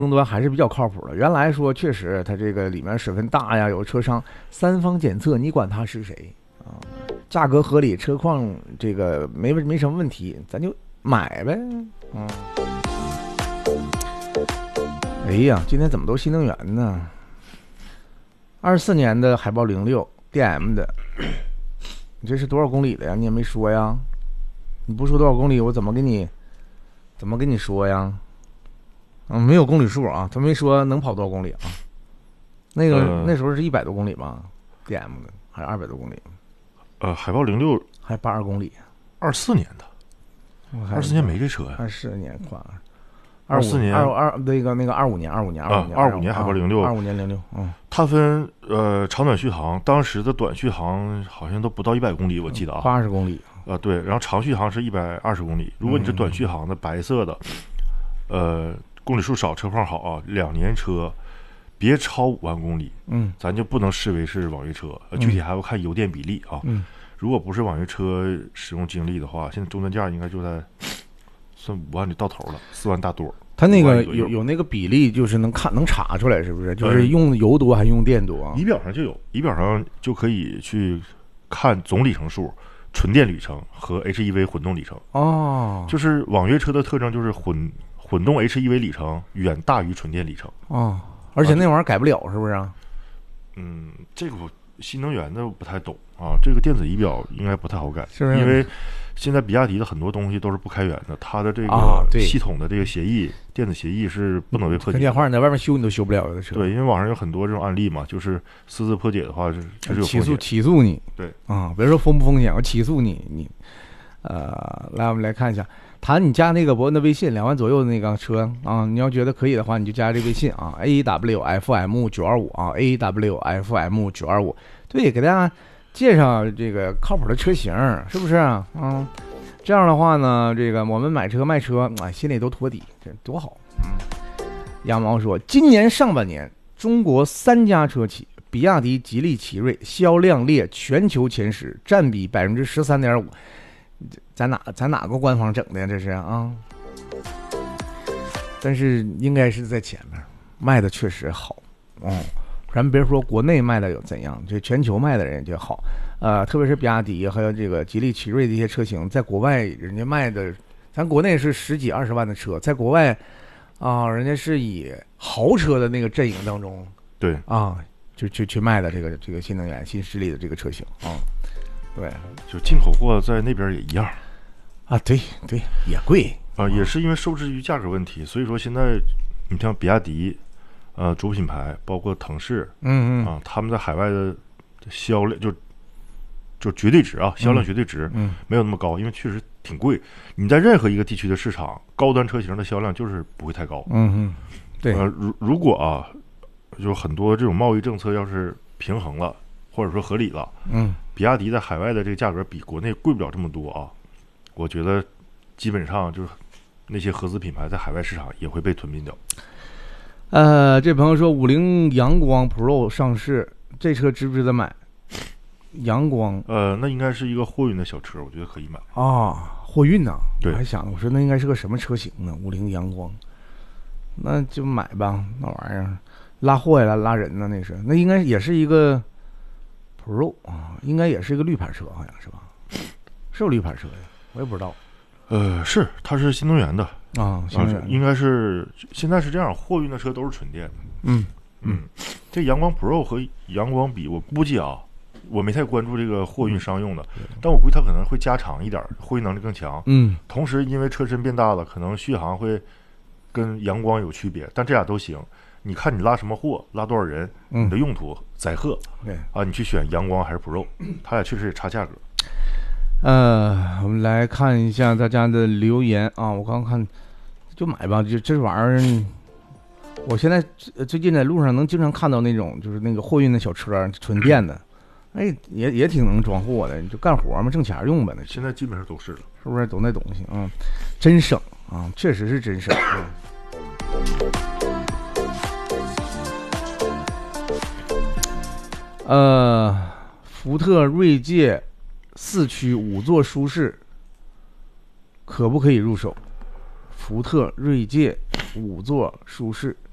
终端还是比较靠谱的。原来说确实它这个里面水分大呀，有车商三方检测，你管他是谁啊？价格合理，车况这个没什么问题，咱就买呗。哎呀，今天怎么都新能源呢？24年的海豹06 DM 的，你这是多少公里的呀？你也没说呀。你不说多少公里，我怎么跟你说呀？没有公里数啊，他没说能跑多少公里啊。那个、那时候是100多公里吧 ，DM 的还是200多公里？ 海豹06 还82公里 ，24年的，24年没这车呀 ，24年跨 ，24年那个25年 ，25年海豹06，25 年06， 它分长短续航，当时的短续航好像都不到100公里，我记得啊 ，80公里。 对，然后长续航是120公里。如果你是短续航的白色的，公里数少，车况好啊，2年车，别超5万公里，咱就不能视为是网约车，具体还要看油电比例啊。如果不是网约车使用经历的话，现在终端价应该就在算5万就到头了，4万大多。 它那个有那个比例，就是能查出来，是不是？就是用油多还是用电多？ 仪表上就有，仪表上就可以去看总里程数。纯电里程和 HEV 混动里程就是网约车的特征，就是混动 HEV 里程远大于纯电里程而且那玩意儿改不了，是不是？ 这个新能源的不太懂啊，这个电子仪表应该不太好改， 是不是？ 因为现在比亚迪的很多东西都是不开源的，它的这个系统的这个协议，电子协议是不能被破解。 电话你在外面修你都修不了的车。 对，因为网上有很多这种案例嘛，就是私自破解的话，就是有风险起诉你。 对别说风不风险，我起诉你。来我们来看一下，谈你加那个伯恩的微信，2万左右的那个车啊，你要觉得可以的话，你就加这微信啊 ，AWFM925啊 ，AWFM925。对，给大家介绍这个靠谱的车型，是不是啊？这样的话呢，这个我们买车卖车，心里都托底，这多好。羊毛说，今年上半年，中国3家车企，比亚迪、吉利、奇瑞销量列全球前10，占比13.5%。咱哪个官方整的呀？这是啊，但是应该是在前面，卖的确实好。咱别说国内卖的有怎样，这全球卖的人家好。特别是比亚迪还有这个吉利、奇瑞这些车型，在国外人家卖的，咱国内是10几20万的车，在国外人家是以豪车的那个阵营当中， 对就去卖的这个新能源新势力的这个车型对， 就进口货在那边也一样对，也贵也是因为受制于价格问题，所以说现在你像比亚迪，主品牌包括腾势，他们在海外的销量就绝对值销量绝对值没有那么高，因为确实挺贵。你在任何一个地区的市场，高端车型的销量就是不会太高。 对。 如果就很多这种贸易政策要是平衡了，或者说合理了，比亚迪在海外的这个价格比国内贵不了这么多我觉得基本上就是那些合资品牌在海外市场也会被吞并掉。 这朋友说50阳光 Pro 上市，这车值不值得买？阳光那应该是一个货运的小车，我觉得可以买货运呢？ 对， 我还想我说那应该是个什么车型呢？50阳光，那就买吧，那玩意儿拉货呀拉人呢，那应该也是一个 Pro 应该也是一个绿牌车，好像是吧？是有绿牌车呀，我也不知道。 是，它是新能源的新能源应该是现在是这样，货运的车都是纯电的。这阳光 Pro 和阳光比，我估计我没太关注这个货运商用的，但我估计它可能会加长一点，货运能力更强。同时因为车身变大了，可能续航会跟阳光有区别，但这俩都行。你看你拉什么货，拉多少人，你的用途载荷，你去选阳光还是 Pro， 它俩确实也差价格。 我们来看一下大家的留言我刚看就买吧，这玩意儿，我现在最近在路上能经常看到那种就是那个货运的小车，纯电的，也挺能装货的，就干活嘛，挣钱用呗。 现在基本上都是了， 是不是都那东西真省确实是真省。福特锐界4驱5座舒适可不可以入手？福特锐界5座舒适